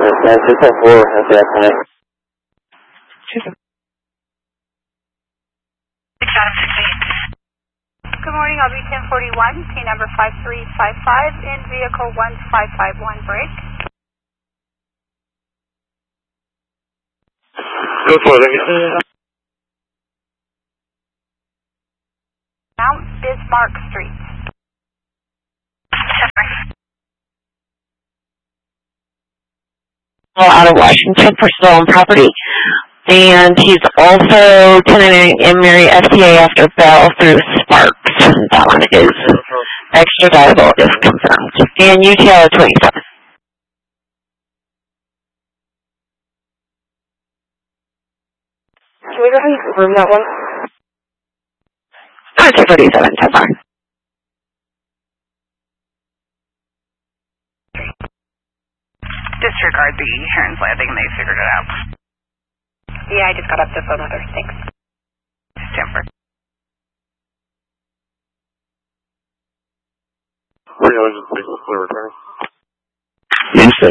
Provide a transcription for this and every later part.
604, that's the estimate. 6 Good morning, I'll be 1041, T number 5355, in vehicle 1551 break. Go for it. Mount Bismarck Street. Out of Washington for stolen property. And he's also 1099 Mary FTA after bail through Sparks. That one is extraditable if confirmed. And UTL 27. Can we go ahead and confirm that one? 247 so far. Disregard the Heron's Landing, they figured it out. Yeah, I just got up the phone with her. Thanks. Temper. 6.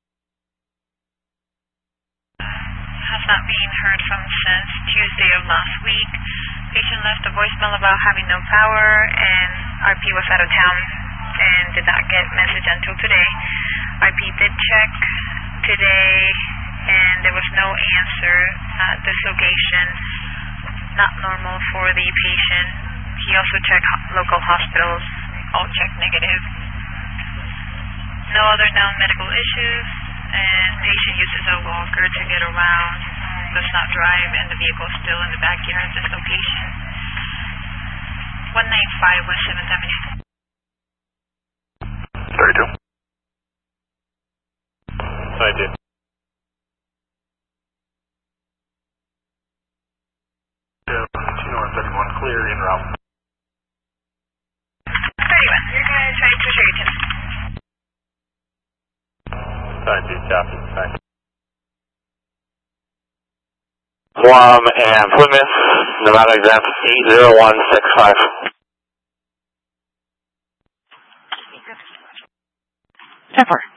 Has not been heard from since Tuesday of last week. Patient left a voicemail about having no power, and RP was out of town and did not get message until today. RP did check today, and there was no answer at this location. Not normal for the patient. He also checked local hospitals, all checked negative. No other known medical issues, and patient uses a walker to get around, does not drive, and the vehicle is still in the backyard at this location. 195 West 7th Avenue. 32. 92. North 31, clear in route. 31, you're going to try to Sherryton. 92, copy. Thanks. Guam and Plymouth, Nevada exempt 80165. Temper.